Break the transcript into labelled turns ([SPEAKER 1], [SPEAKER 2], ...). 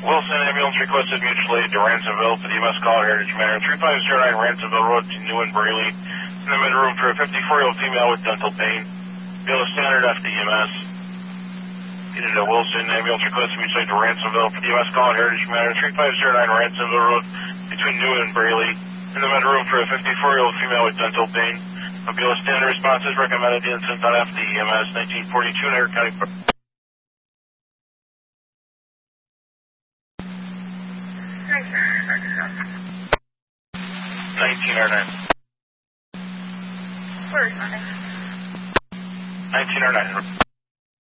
[SPEAKER 1] Wilson ambulance requested mutual aid to Ransomville for the EMS call Heritage Manor, 3509 Ransomville Road to New and Braley. In the mid-room for a 54-year-old female with dental pain. Bill of standard FDEMS. Needed a Wilson ambulance requested mutual aid to Ransomville for the EMS call Heritage Manor, 3509 Ransomville Road between New and Braley. In the mid-room for a 54-year-old female with dental pain. Bill of standard responses recommended the incident on FDEMS, 1942 Nair County. 1909.
[SPEAKER 2] Where is my name?
[SPEAKER 1] 1909.